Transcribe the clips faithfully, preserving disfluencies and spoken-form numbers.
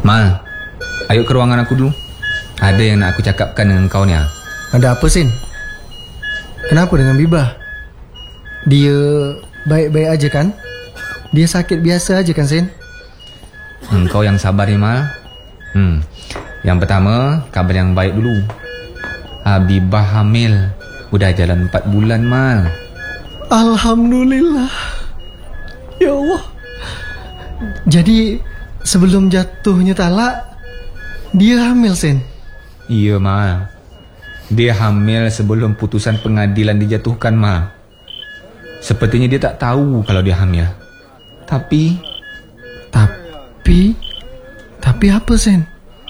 Mal, ayo ke ruangan aku dulu. Ada yang nak aku cakapkan dengan kau ni. Ada apa, Sin? Kenapa dengan Bibah? Dia baik-baik aja kan? Dia sakit biasa aja kan, Sin? Engkau yang sabar ya, Mal. Hmm. Yang pertama, kabar yang baik dulu. Habibah hamil. Udah jalan empat bulan, Mal. Alhamdulillah. Ya Allah. Jadi sebelum jatuhnya talak, dia hamil, Sin? Iya, Mal. Dia hamil sebelum putusan pengadilan dijatuhkan, Mal. Sepertinya dia tak tahu kalau dia hamil. Tapi Tapi Tapi apa, Sin?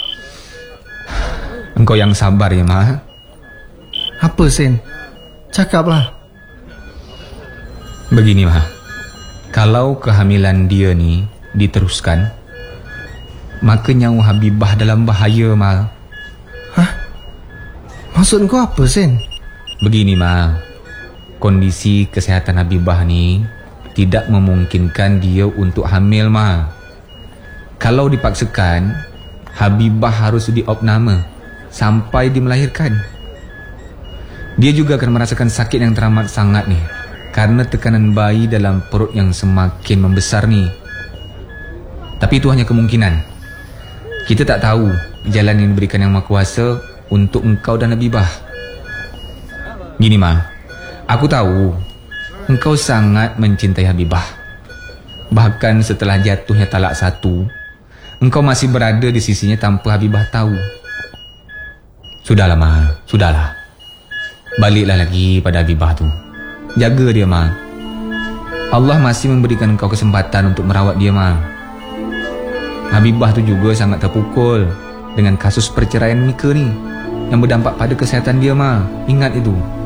engkau yang sabar ya, Mal. Apa, Sin? Cakaplah. Begini, Mal. Kalau kehamilan dia ni diteruskan, maka nyawa Habibah dalam bahaya, Mal. Hah? Maksud kau apa, Sin? Begini, Mal. Kondisi kesihatan Habibah ni tidak memungkinkan dia untuk hamil, Mal. Kalau dipaksakan, Habibah harus diopname sampai dia melahirkan. Dia juga akan merasakan sakit yang teramat sangat ni, karena tekanan bayi dalam perut yang semakin membesar ni. Tapi itu hanya kemungkinan. Kita tak tahu jalan yang diberikan Yang Maha Kuasa untuk engkau dan Habibah. Gini, Ma, aku tahu engkau sangat mencintai Habibah. Bahkan setelah jatuhnya talak satu, engkau masih berada di sisinya tanpa Habibah tahu. Sudahlah, Ma, sudahlah. Baliklah lagi pada Habibah tu. Jaga dia, Ma. Allah masih memberikan engkau kesempatan untuk merawat dia, Ma. Habibah tu juga sangat terpukul dengan kasus perceraian Mika ni yang berdampak pada kesihatan dia, Ma. Ingat itu.